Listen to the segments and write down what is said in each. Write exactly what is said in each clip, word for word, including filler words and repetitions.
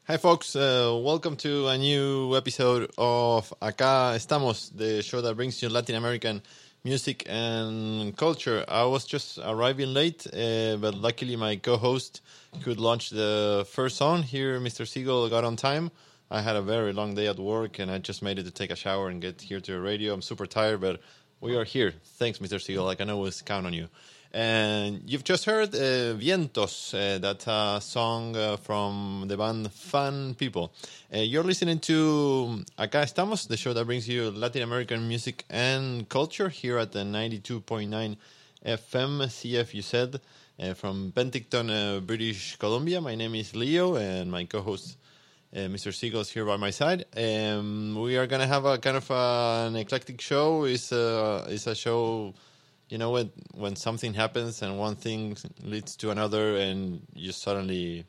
Hi folks, uh, welcome to a new episode of Acá Estamos, the show that brings you Latin American music and culture. I was just arriving late, uh, but luckily my co-host could launch the first song. Here, Mister Siegel got on time. I had a very long day at work, and I just made it to take a shower and get here to the radio. I'm super tired, but we are here. Thanks, Mister Siegel. I can always count on you. And you've just heard uh, Vientos, uh, that's a song uh, from the band Fun People. Uh, you're listening to Acá Estamos, the show that brings you Latin American music and culture here at the ninety-two point nine F M C F, you said, uh, from Penticton, uh, British Columbia. My name is Leo, and my co-host uh, Mister Siegel is here by my side. Um, we are going to have a kind of uh, an eclectic show. It's a, it's a show... You know, when when something happens and one thing leads to another and you suddenly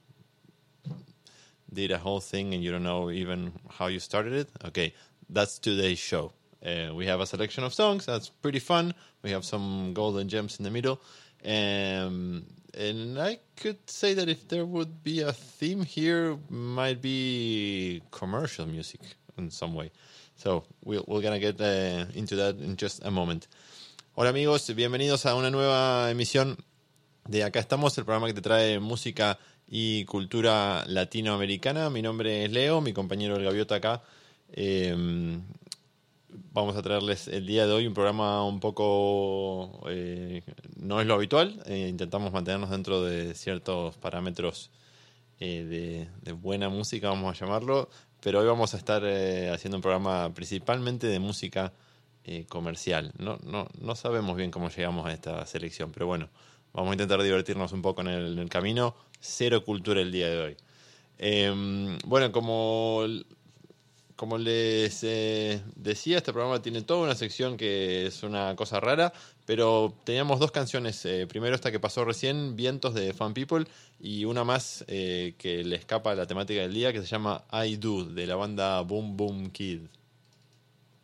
did a whole thing and you don't know even how you started it? Okay, that's today's show. Uh, we have a selection of songs. That's pretty fun. We have some golden gems in the middle. Um, and I could say that if there would be a theme here, might be commercial music in some way. So we'll, we're going to get uh, into that in just a moment. Hola amigos, bienvenidos a una nueva emisión de Acá Estamos, el programa que te trae música y cultura latinoamericana. Mi nombre es Leo, mi compañero El Gaviota acá. Eh, vamos a traerles el día de hoy un programa un poco... Eh, no es lo habitual, eh, intentamos mantenernos dentro de ciertos parámetros eh, de, de buena música, vamos a llamarlo, pero hoy vamos a estar eh, haciendo un programa principalmente de música Eh, comercial. No, no, no sabemos bien cómo llegamos a esta selección, pero bueno, vamos a intentar divertirnos un poco en el, en el camino. Cero cultura el día de hoy. Eh, bueno, como, como les eh, decía, este programa tiene toda una sección que es una cosa rara, pero teníamos dos canciones. Eh, primero esta que pasó recién, Vientos de Fun People, y una más eh, que le escapa a la temática del día, que se llama I Do, de la banda Boom Boom Kid.